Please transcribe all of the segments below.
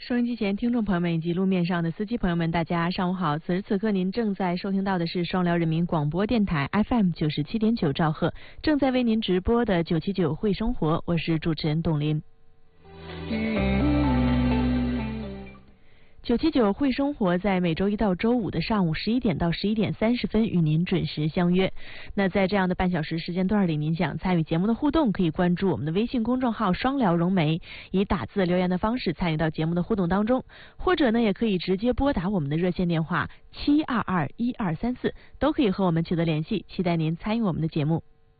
收音机前听众朋友们以及路面上的司机朋友们，大家上午好！此时此刻您正在收听到的是双辽人民广播电台 FM 97.9兆赫，正在为您直播的979会生活，我是主持人董林。979会生活在每周一到周五的上午11点到11点30分与您准时相约。那在这样的半小时时间段里，您想参与节目的互动，可以关注我们的微信公众号双辽融媒，以打字留言的方式参与到节目的互动当中，或者呢也可以直接拨打我们的热线电话7221234，都可以和我们取得联系，期待您参与我们的节目。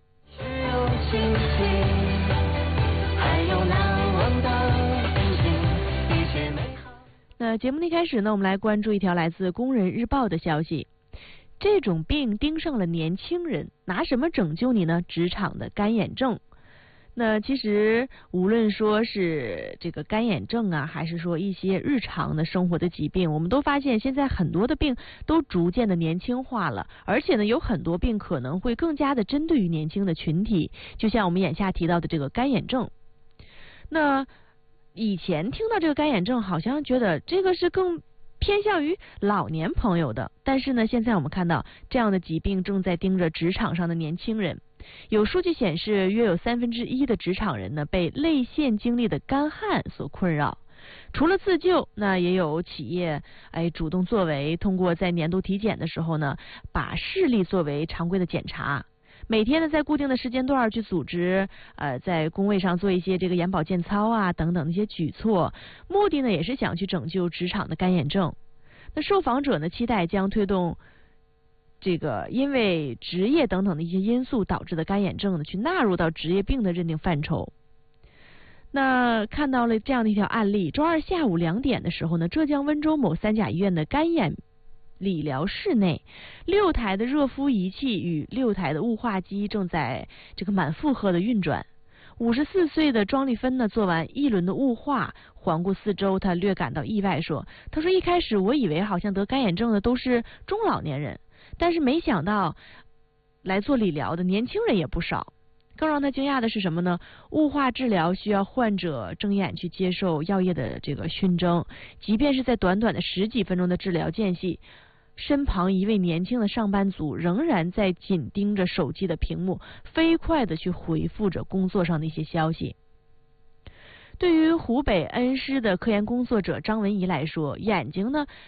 那节目的一开始呢，我们来关注一条来自《工人日报》的消息。这种病盯上了年轻人，拿什么拯救你呢？职场的干眼症。那其实无论说是这个干眼症啊，还是说一些日常的生活的疾病，我们都发现现在很多的病都逐渐的年轻化了，而且呢有很多病可能会更加的针对于年轻的群体，就像我们眼下提到的这个干眼症。那以前听到这个干眼症，好像觉得这个是更偏向于老年朋友的，但是呢，现在我们看到这样的疾病正在盯着职场上的年轻人。有数据显示，约有1/3的职场人呢被泪腺经历的干旱所困扰。除了自救，那也有企业主动作为，通过在年度体检的时候呢，把视力作为常规的检查。每天呢，在固定的时间段去组织，在工位上做一些这个眼保健操啊等等的一些举措，目的呢也是想去拯救职场的干眼症。那受访者呢期待将推动这个因为职业等等的一些因素导致的干眼症呢，去纳入到职业病的认定范畴。那看到了这样的一条案例，周二下午2点的时候呢，浙江温州某3甲医院的干眼理疗室内，6台的热敷仪器与6台的雾化机正在这个满负荷的运转。54岁的庄丽芬呢，做完1轮的雾化，环顾四周，她略感到意外，她说一开始我以为好像得干眼症的都是中老年人，但是没想到来做理疗的年轻人也不少。更让他惊讶的是什么呢？雾化治疗需要患者睁眼去接受药液的这个熏蒸，即便是在短短的10几分钟的治疗间隙，身旁一位年轻的上班族仍然在紧盯着手机的屏幕，飞快地去回复着工作上的一些消息。对于湖北恩施的科研工作者张文怡来说，眼睛呢